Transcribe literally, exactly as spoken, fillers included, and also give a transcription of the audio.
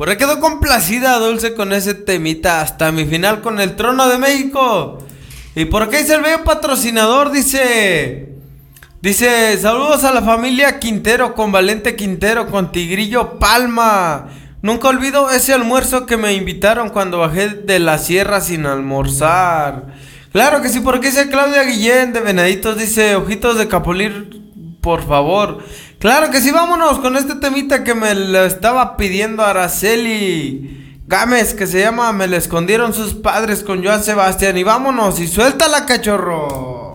Por ahí quedó complacida Dulce con ese temita hasta mi final con el Trono de México. Y por qué dice el bello patrocinador, dice... Dice, saludos a la familia Quintero, con Valente Quintero, con Tigrillo Palma. Nunca olvido ese almuerzo que me invitaron cuando bajé de la sierra sin almorzar. Claro que sí, porque dice Claudia Guillén de Venaditos, dice, ojitos de Capolir, por favor. Claro que sí, vámonos con este temita que me lo estaba pidiendo Araceli Gámez, que se llama Me le escondieron sus padres, con Joan Sebastián. Y vámonos, y suéltala, cachorro.